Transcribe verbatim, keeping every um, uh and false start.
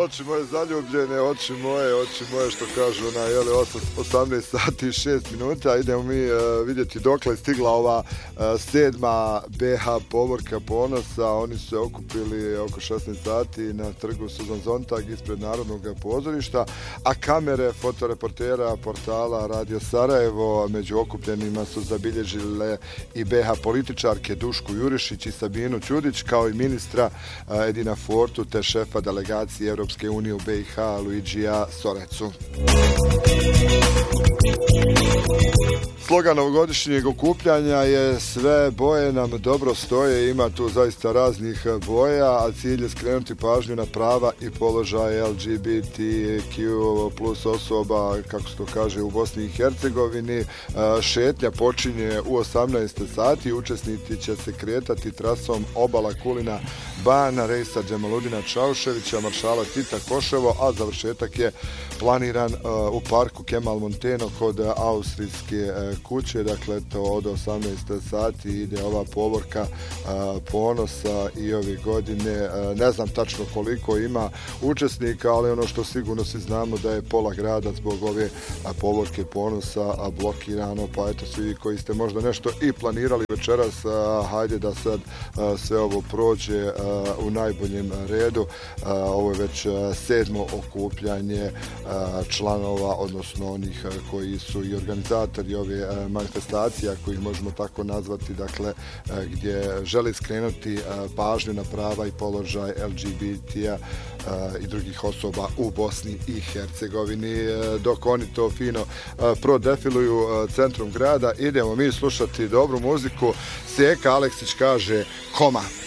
oči moje zaljubljene, oči moje, oči moje što kažu na jeli, osamnaest sati i šest minuta. Idemo mi uh, vidjeti dokle je stigla ova uh, sedma B H povorka ponosa. Oni su se okupili oko šesnaest sati na trgu Suzan Zontag ispred Narodnog pozorišta, a kamere fotoreportera portala Radio Sarajevo među okupljenima su zabilježile i B H političarke Dušku Jurišić i Sabinu Ćudić, kao i ministra uh, Edina Fortu te šefa delegacije Europske unije u B i H Luigija Sorecu. Slogan ovogodišnjeg okupljanja je sve boje nam dobro stoje, ima tu zaista raznih boja, a cilj je skrenuti pažnju na prava i položaj L G B T Q plus osoba, kako se to kaže, u Bosni i Hercegovini. Šetnja počinje u osamnaest sati, učesnici će se kretati trasom Obala Kulina Bana, Rejsa Džemaludina Čauševića, Maršala Tita Koševo, a završetak je planiran u parku Kemal Monteno kod austrijske kuće. Dakle, to od osamnaest sati ide ova povorka a, ponosa i ove godine. A, ne znam tačno koliko ima učesnika, ali ono što sigurno svi znamo da je pola grada zbog ove a, povorke ponosa a, blokirano, pa eto svi koji ste možda nešto i planirali večeras, a, hajde da sad a, sve ovo prođe a, u najboljem redu. A, ovo je već a, sedmo okupljanje a, članova, odnosno onih a, koji su i organizatori ove manifestacija, koji možemo tako nazvati, dakle, gdje želi skrenuti pažnju na prava i položaj L G B T-a i drugih osoba u Bosni i Hercegovini. Dok oni to fino prodefiluju centrom grada, idemo mi slušati dobru muziku. Sjeka Aleksić kaže Koma.